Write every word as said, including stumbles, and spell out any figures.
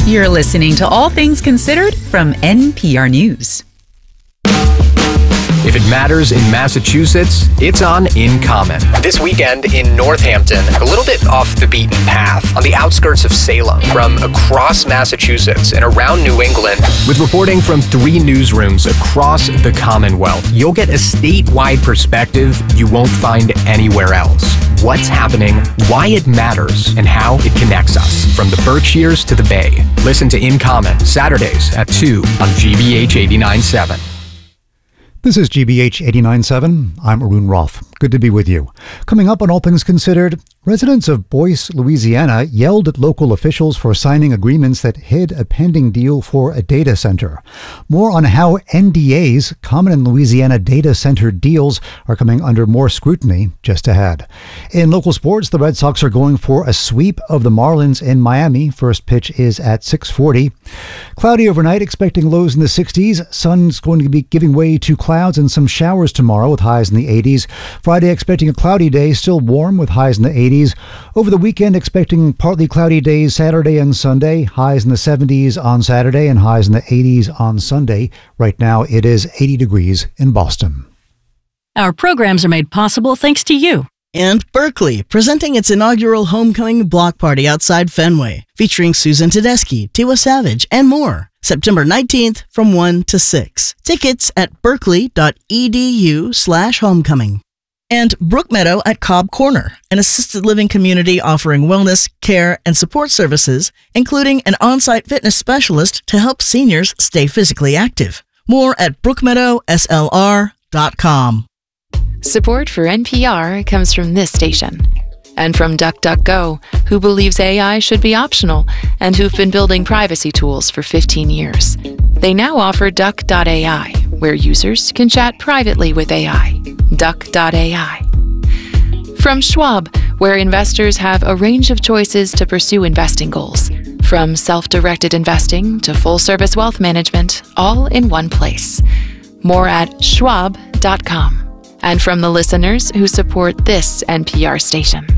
You're listening to All Things Considered from N P R News. If it matters in Massachusetts, it's on In Common. This weekend in Northampton, a little bit off the beaten path, on the outskirts of Salem, from across Massachusetts and around New England, with reporting from three newsrooms across the Commonwealth, you'll get a statewide perspective you won't find anywhere else. What's happening, why it matters, and how it connects us, from the Berkshires to the Bay. Listen to In Common, Saturdays at two on G B H eighty-nine point seven. This is G B H eighty-nine point seven. I'm Arun Roth. Good to be with you. Coming up on All Things Considered, residents of Boyce, Louisiana yelled at local officials for signing agreements that hid a pending deal for a data center. More on how N D As, common in Louisiana data center deals, are coming under more scrutiny just ahead. In local sports, the Red Sox are going for a sweep of the Marlins in Miami. First pitch is at six forty. Cloudy overnight, expecting lows in the sixties. Sun's going to be giving way to clouds and some showers tomorrow with highs in the eighties. Friday, expecting a cloudy day, still warm with highs in the eighties. Over the weekend, expecting partly cloudy days Saturday and Sunday. Highs in the seventies on Saturday and highs in the eighties on Sunday. Right now, it is eighty degrees in Boston. Our programs are made possible thanks to you. And Berkeley, presenting its inaugural homecoming block party outside Fenway, featuring Susan Tedeschi, Tiwa Savage, and more. September nineteenth from one to six. Tickets at berkeley.edu slash homecoming. And Brookmeadow at Cobb Corner, an assisted living community offering wellness, care, and support services, including an on-site fitness specialist to help seniors stay physically active. More at brookmeadow s l r dot com. Support for N P R comes from this station and from DuckDuckGo, who believes A I should be optional and who've been building privacy tools for fifteen years. They now offer Duck dot A I, where users can chat privately with A I. Duck dot A I. From Schwab, where investors have a range of choices to pursue investing goals, from self-directed investing to full-service wealth management, all in one place. More at schwab dot com. And from the listeners who support this N P R station.